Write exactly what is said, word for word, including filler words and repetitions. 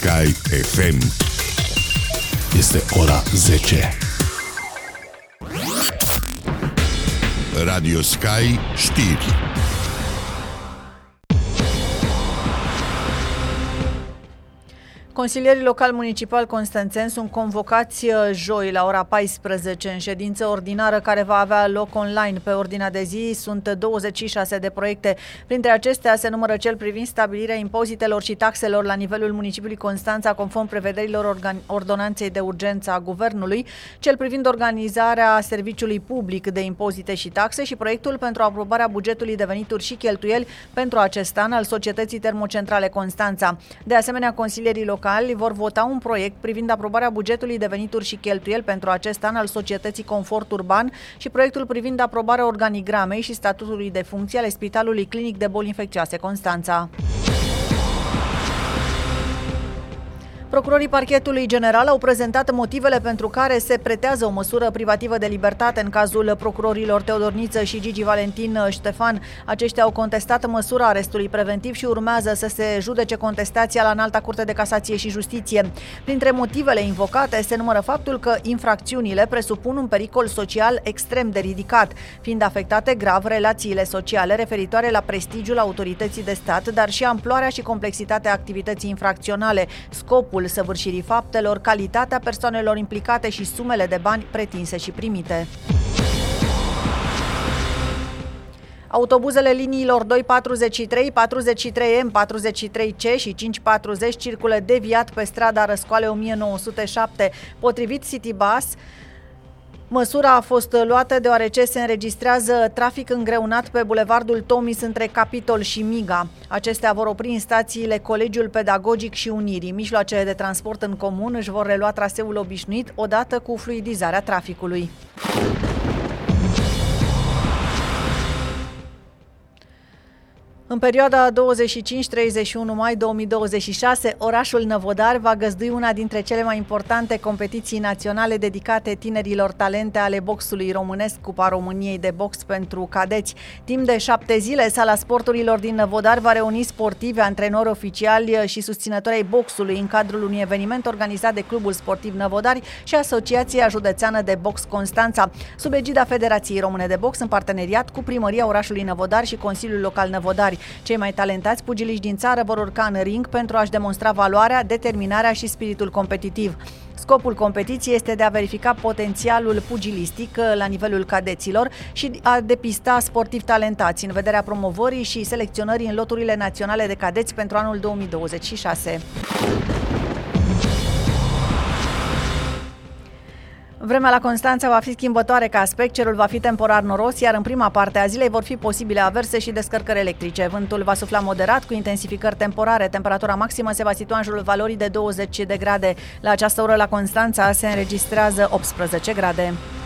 Sky F M. Este ora zece. Radio Sky știri. Consilierii locali-municipali constanțeni sunt convocați joi la ora paisprezece în ședință ordinară care va avea loc online. Pe ordinea de zi sunt douăzeci și șase de proiecte. Printre acestea se numără cel privind stabilirea impozitelor și taxelor la nivelul municipiului Constanța conform prevederilor ordonanței de urgență a Guvernului, cel privind organizarea serviciului public de impozite și taxe și proiectul pentru aprobarea bugetului de venituri și cheltuieli pentru acest an al Societății Termocentrale Constanța. De asemenea, consilierii locali vor vota un proiect privind aprobarea bugetului de venituri și cheltuieli pentru acest an al Societății Confort Urban și proiectul privind aprobarea organigramei și statutului de funcție ale Spitalului Clinic de Boli Infecțioase Constanța. Procurorii Parchetului General au prezentat motivele pentru care se pretează o măsură privativă de libertate în cazul procurorilor Teodor Niță și Gigi Valentin Ștefan. Aceștia au contestat măsura arestului preventiv și urmează să se judece contestația la Înalta Curte de Casație și Justiție. Printre motivele invocate se numără faptul că infracțiunile presupun un pericol social extrem de ridicat, fiind afectate grav relațiile sociale referitoare la prestigiul autorității de stat, dar și amploarea și complexitatea activității infracționale, scopul săvârșirii faptelor, calitatea persoanelor implicate și sumele de bani pretinse și primite. Autobuzele liniilor doi patruzeci și trei, patruzeci și trei M, patruzeci și trei C și cinci patruzeci circulă deviat pe strada Răscoale o mie nouă sute șapte. Potrivit Citybus, măsura a fost luată deoarece se înregistrează trafic îngreunat pe bulevardul Tomis între Capitol și Miga. Acestea vor opri în stațiile Colegiul Pedagogic și Unirii. Mijloacele de transport în comun își vor relua traseul obișnuit odată cu fluidizarea traficului. În perioada douăzeci și cinci - treizeci și unu mai două mii douăzeci și șase, orașul Năvodari va găzdui una dintre cele mai importante competiții naționale dedicate tinerilor talente ale boxului românesc, Cupa României de box pentru cadeți. Timp de șapte zile, Sala Sporturilor din Năvodari va reuni sportivi, antrenori oficiali și susținători ai boxului în cadrul unui eveniment organizat de Clubul Sportiv Năvodari și Asociația Județeană de Box Constanța, sub egida Federației Române de Box, în parteneriat cu Primăria orașului Năvodari și Consiliul Local Năvodari. Cei mai talentați pugiliști din țară vor urca în ring pentru a-și demonstra valoarea, determinarea și spiritul competitiv. Scopul competiției este de a verifica potențialul pugilistic la nivelul cadeților și a depista sportivi talentați în vederea promovării și selecționării în loturile naționale de cadeți pentru anul două mii douăzeci și șase. Vremea la Constanța va fi schimbătoare ca aspect, cerul va fi temporar noros, iar în prima parte a zilei vor fi posibile averse și descărcări electrice. Vântul va sufla moderat cu intensificări temporare. Temperatura maximă se va situa în jurul valorii de douăzeci de grade. La această oră la Constanța se înregistrează optsprezece grade.